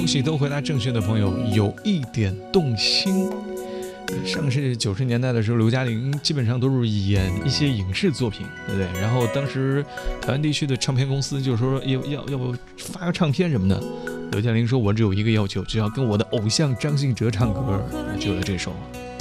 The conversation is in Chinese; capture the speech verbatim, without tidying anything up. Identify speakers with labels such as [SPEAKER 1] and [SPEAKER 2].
[SPEAKER 1] 恭喜都回答正确的朋友有一点动心。上世九十年代的时候，刘嘉玲基本上都是演一些影视作品，对不对？然后当时台湾地区的唱片公司就说要要要不发个唱片什么的。刘嘉玲说：“我只有一个要求，只要跟我的偶像张信哲唱歌。”就有了这首。